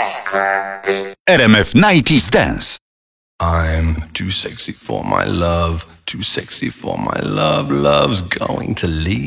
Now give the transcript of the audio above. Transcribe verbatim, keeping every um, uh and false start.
R M F dziewięćdziesiąt Dance. I'm too sexy for my love, too sexy for my love, love's going to leave.